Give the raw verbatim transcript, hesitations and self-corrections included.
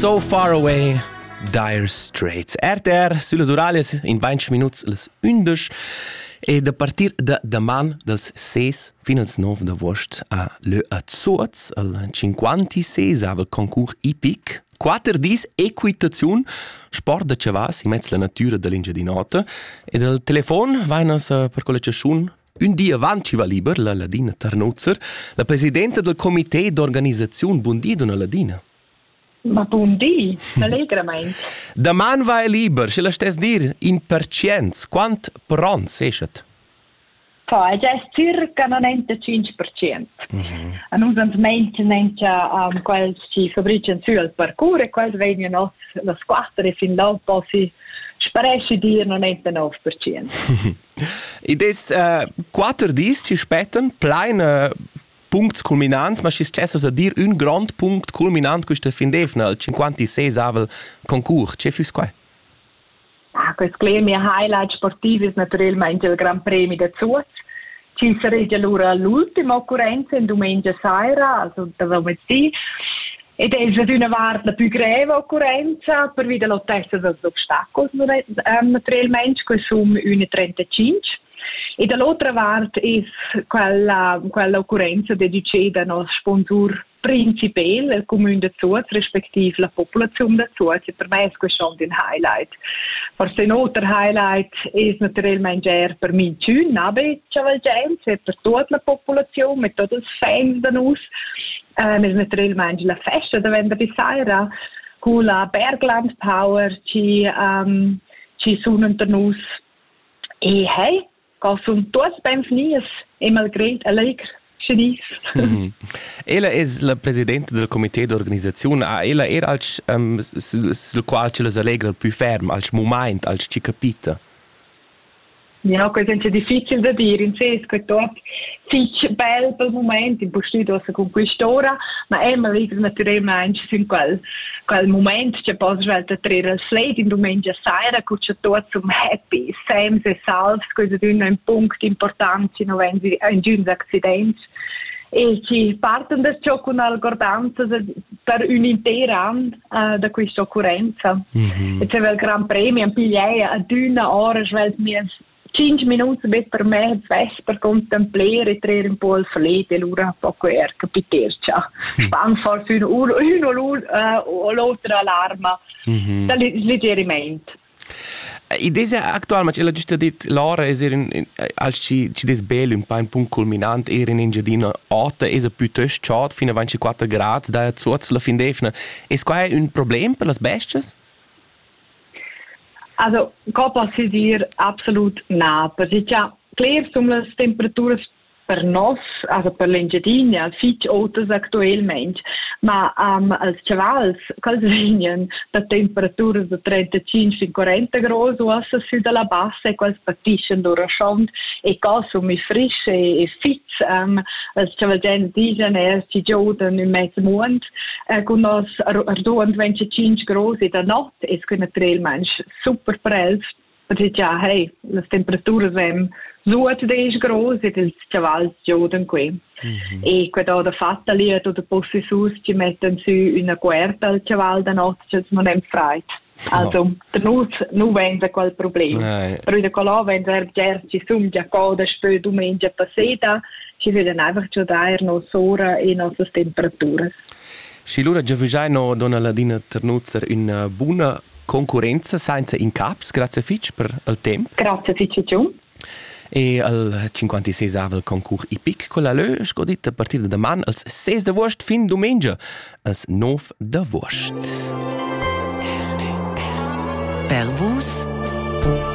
So Far Away, Dire Straits. R T R sulle oralias in venti minuts les undici e da partir da daman dels seis fino als nove d'agost a le Azzurz, al cinquantasei avel concurs ipic, quattro dis equitaziun, sport da cevas in mezzo la natura dell'Engiadinota e del telefon vainas per quella ciasciun un dia avant ci va liber, la Ladina Tarnutzer, la presidenta del comitè d'organizzazione. Buon dia, donna Ladina. Ma buon dia, allegramente. Daman va liber, se la stes dir, in percenz, quant prons esat? Fa, è già circa novantacinque per cento. Mm-hmm. A noi ans mente nencia um, quels ci fabricano su al parkour e quels vengono le squadre fin là posi sparesci dir novantanove per cento. I des uh, quattro dis ci spetten plein uh, punts culminants, ma ci scessa a dir un grand punct culminant questa fin d'evna, al cinquantasei avel concurs. Ce fus qua? Ah, questo è mio highlight sportivo è naturalmente il Gran Premio da Zuz. Ci sarebbe allora l'ultima occorrenza in domenica sera, also da venerdì. Ed è una volta la più grave occorrenza per vedere la testa degli ostacoli, naturalmente, che sono uno virgola trentacinque. E dall'altra parte è quella, quella occorrenza dedicata al sponsor principale, il comune di Zuz, rispettive la popolazione di Zuz. E per me è questo un highlight. Forse un altro highlight è naturalmente per me, per tutta la popolazione, per tutti i fans di noi. Um, è naturalmente la festa da venerdì sera con la Bergland Power ci, um, ci sono inter noi e hey, sono tutti ben finiti e malgrado allegri felici. Mm. Ella è la presidente del comité d'organizzazione, ah, ella era als, um, sul quale ci les allegra più ferm, als moment, als ci capita. Ja, questo è difficile da dire, in senso che tutto è bello per il momento, in posto con quest'ora, ma è naturalmente in quel, quel momento che posso svelta tre al sled in domenica sera, che c'è tutto zum happy, Sams e salves, questo è un punto importante in un accidente. E ci partono da ciò con l'algordanza per un intero anno uh, da questa occorrenza. Mm-hmm. E c'è il Gran Premio, un pigliere ad una ora, svelt cinque minuti per me per contemplare e trarre un po' il freddo e l'ora poco er capitercia. Span forse uno uno o l'altra allarma da leggerimento. Idea actual, ma la giusta dit l'ora è in als ci ci des bello un po' un punto culminante era in Engiadina otto è piuttosto chauд fino a ventiquattro gradi da Zuz la fin d'efna. È qua un problem per le bestie? Also, kann posso dire absolut no, perché già, klar sono le temperature per nos, also per l'Engiadina, fitch altas attualmente, ma um, als chavals, quals vengono da temperature da trentacinque a quaranta gradi, o assa su dalla bassa, e quals patiscono d'ora schond, e qua sono frische e fitch, um, als chavals dicono, e ci giocano in mezzo mondo, eh, con nos arduano venticinque gradi da notte, e che naturalmente super prels, perché già, hey, le temperature sono su dieci gradi e il cavallo giocano qui. Mm-hmm. E quando da fatta lì, dove posti su, ci mettono su una guerra al cavallo da notte, cioè non è freit. Also, non non vende quel problema. Eh. Però da quello vende già ci sono già code spö domenica passata, ci vedono einfach già dare no sora e nostre temperature. Sì, allora già vediamo donna Ladina Tarnutzer una buona concorrenza senza in caps, grazie Fitch per il tempo. Grazie Fitch giù. E al cinquantasei avel concurs ipic con la lö scodit a partir de daman als sei d'agost fin domenica als nove d'agost. Per vos